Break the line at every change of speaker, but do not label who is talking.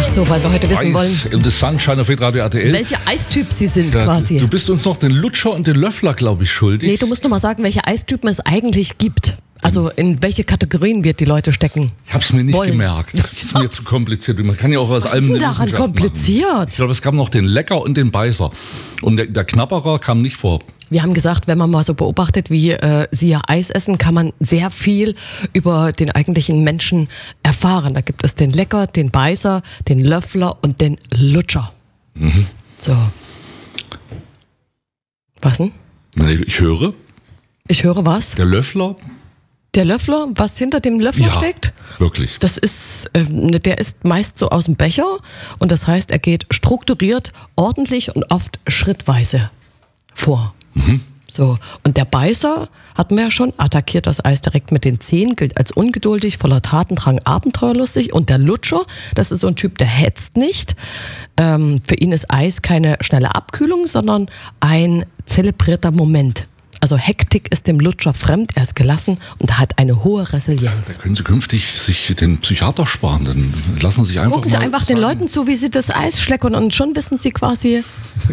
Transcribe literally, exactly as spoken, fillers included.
So, weil wir heute wissen wollen,
Eis in the Sunshine auf Radio R T L.
welcher Eistyp Sie sind
Da,
quasi.
Du bist uns noch den Lutscher und den Löffler, glaube ich, schuldig.
Nee, du musst noch mal sagen, welche Eistypen es eigentlich gibt. Also in welche Kategorien wir die Leute stecken.
Ich habe es mir nicht
wollen.
gemerkt. Das ist mir zu kompliziert. Man kann ja auch aus
Was
allem
ist denn
eine
daran
Wissenschaft
kompliziert?
machen. Ich glaube, es gab noch den Lecker und den Beißer. Und der, der Knabberer kam nicht vor.
Wir haben gesagt, wenn man mal so beobachtet, wie äh, Sie ja Eis essen, kann man sehr viel über den eigentlichen Menschen erfahren. Da gibt es den Lecker, den Beißer, den Löffler und den Lutscher.
Mhm.
So. Was denn?
Nee, ich höre,
Ich höre was?
der Löffler,
Der Löffler, was hinter dem Löffler
ja,
steckt?
wirklich.
Das ist, äh, der ist meist so aus dem Becher und das heißt, er geht strukturiert, ordentlich und oft schrittweise vor.
Mhm.
So. Und der Beißer, hatten wir ja schon, attackiert das Eis direkt mit den Zähnen, gilt als ungeduldig, voller Tatendrang, abenteuerlustig. Und der Lutscher, das ist so ein Typ, der hetzt nicht. Ähm, für ihn ist Eis keine schnelle Abkühlung, sondern ein zelebrierter Moment. Also Hektik ist dem Lutscher fremd, er ist gelassen und hat eine hohe Resilienz.
Da können Sie künftig sich den Psychiater sparen. Dann lassen Sie sich einfach
Gucken Sie
mal
einfach den
sagen.
Leuten zu, wie sie das Eis schleckern und schon wissen Sie quasi,